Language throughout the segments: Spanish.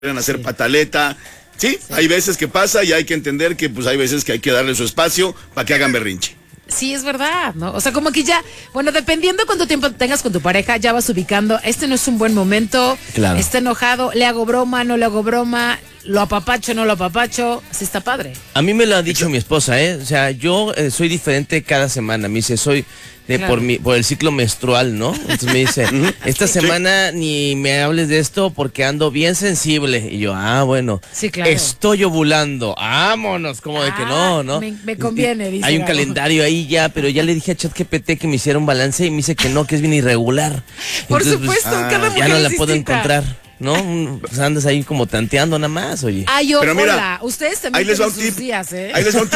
quieren hacer pataleta. Sí, hay veces que pasa y hay que entender que pues hay veces que hay que darle su espacio para que hagan berrinche. Sí, es verdad, ¿no? O sea, como que ya, bueno, dependiendo cuánto tiempo tengas con tu pareja, ya vas ubicando, este no es un buen momento, claro. Está enojado, le hago broma, no le hago broma, lo apapacho, no lo apapacho, así está padre. A mí me lo ha dicho mi esposa, o sea, yo soy diferente cada semana, me dice, soy por el ciclo menstrual, ¿no? Entonces me dice, esta semana ni me hables de esto porque ando bien sensible. Y yo, bueno, sí, claro. Estoy ovulando, vámonos, como de que no. Me conviene, dice. Hay un calendario ahí ya, pero ya le dije a ChatGPT que me hiciera un balance y me dice que no, que es bien irregular. Por entonces, supuesto, cada mujer ya no es la puedo distinta. encontrar. ¿No? Pues andas ahí como tanteando nada más, oye. Pero mira, hola, ustedes también tienen sus días, ¿eh? Ahí les va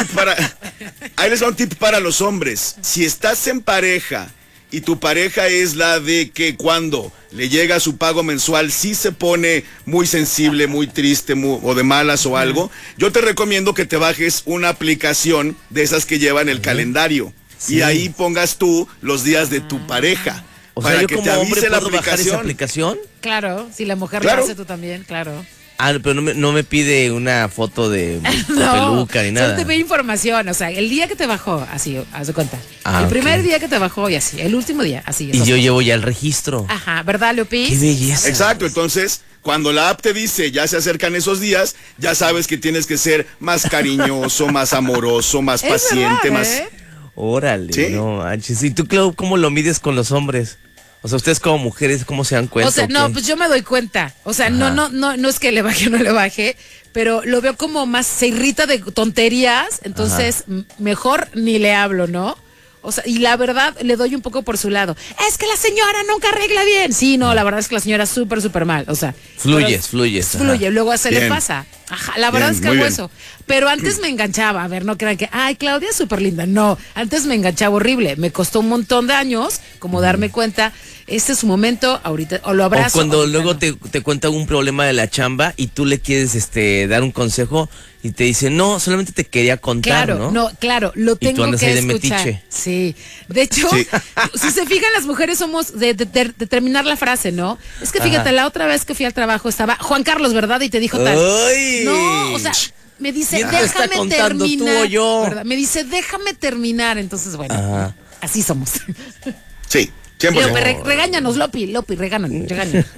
un tip para los hombres. Si estás en pareja y tu pareja es la de que cuando le llega su pago mensual sí se pone muy sensible, muy triste o de malas o algo, yo te recomiendo que te bajes una aplicación de esas que llevan el calendario y ahí pongas tú los días de tu pareja. O sea, para yo que como te hombre avise la puedo bajar esa aplicación. Claro, si la mujer lo hace, tú también, claro. Pero no me pide una foto de peluca ni nada. Solo te pide información, o sea, el día que te bajó, así, haz de cuenta. El primer día que te bajó y así, el último día, así. Y yo llevo ya el registro. Ajá, ¿verdad, Leopi? Qué belleza. Exacto, entonces, cuando la app te dice, ya se acercan esos días, ya sabes que tienes que ser más cariñoso, más amoroso, más paciente, verdad, más... Órale, ¿sí? No manches. ¿Y tú, Clau, cómo lo mides con los hombres? O sea, ustedes como mujeres, ¿cómo se dan cuenta? O sea, no, pues yo me doy cuenta. O sea, no es que le baje o no le baje, pero lo veo como más, se irrita de tonterías, entonces mejor ni le hablo, ¿no? O sea, y la verdad le doy un poco por su lado. Es que la señora nunca arregla bien. Sí, no, la verdad es que la señora es súper mal. O sea, fluyes. Fluye, luego se le pasa. Ajá, la verdad es que hago eso. Pero antes me enganchaba. A ver, no crean que, ay, Claudia es súper linda. No, antes me enganchaba horrible. Me costó un montón de años como darme cuenta, este es su momento, ahorita, o lo abrazo. O cuando luego te cuenta un problema de la chamba y tú le quieres dar un consejo y te dice, no, solamente te quería contar, ¿no? Claro, lo tengo y tú andas que ahí de escuchar. metiche. Sí, de hecho, si se fijan, las mujeres somos de terminar la frase, ¿no? Es que fíjate, la otra vez que fui al trabajo estaba Juan Carlos, ¿verdad? Y te dijo tal. ¡Ay! No, o sea, me dice, déjame terminar. ¿Tú o yo? ¿verdad? Me dice, déjame terminar. Entonces, bueno, así somos. Sí, siempre. Regáñanos, Lopi, regáñanos.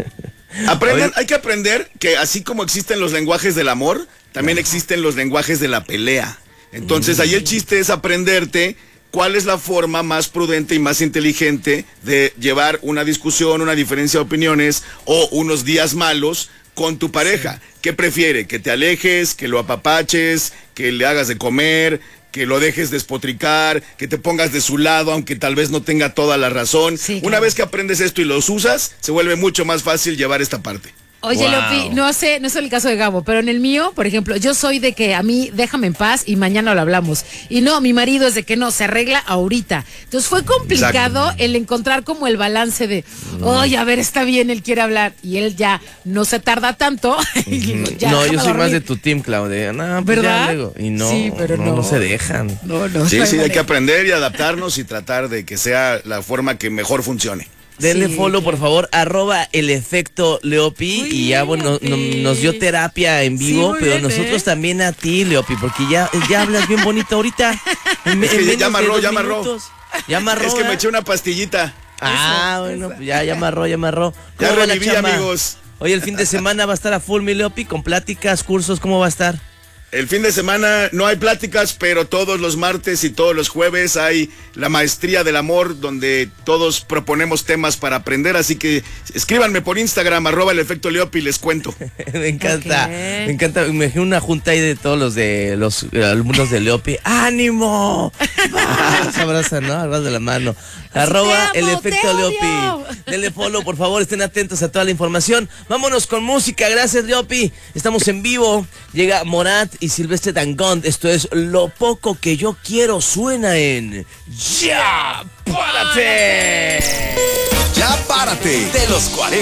Hay que aprender que así como existen los lenguajes del amor, también existen los lenguajes de la pelea. Entonces, ahí el chiste es aprenderte cuál es la forma más prudente y más inteligente de llevar una discusión, una diferencia de opiniones o unos días malos con tu pareja. ¿Qué prefiere? ¿Que te alejes, que lo apapaches, que le hagas de comer, que lo dejes despotricar, que te pongas de su lado, aunque tal vez no tenga toda la razón? Sí, Una vez que aprendes esto y los usas, se vuelve mucho más fácil llevar esta parte. Oye, Lopi, no es el caso de Gabo, pero en el mío, por ejemplo, yo soy de que a mí déjame en paz y mañana lo hablamos. Y no, mi marido es de que no, se arregla ahorita. Entonces fue complicado el encontrar como el balance de, oye, a ver, está bien, él quiere hablar. Y él ya no se tarda tanto. Y digo, ya, no, yo soy más de tu team, Claudia. No, pues ¿verdad? Y no, sí, pero no se dejan. Sí, hay que aprender y adaptarnos y tratar de que sea la forma que mejor funcione. Denle follow, por favor, @el efecto Leopi. Y ya, bueno, nos dio terapia en vivo, pero nosotros también a ti, Leopi, porque ya hablas bien bonito ahorita. Es que ya amarró. Ya amarró. Es que me eché una pastillita. Bueno, pues ya amarró. Ya reviví, amigos. Oye, el fin de semana va a estar a full, mi Leopi, con pláticas, cursos, ¿cómo va a estar? El fin de semana no hay pláticas, pero todos los martes y todos los jueves hay la maestría del amor, donde todos proponemos temas para aprender, así que escríbanme por Instagram, @el efecto Leopi, les cuento. Me encanta, me encanta, me imagino una junta ahí de todos los alumnos de Leopi. ¡Ánimo! Se abrazan, ¿no? Abrazan de la mano. @el efecto Leopi. Denle follow, por favor, estén atentos a toda la información. Vámonos con música, gracias, Leopi. Estamos en vivo, llega Morat y Silvestre Dangond. Esto es Lo Poco Que Yo Quiero, suena en Ya Párate. Ya Párate de los 40.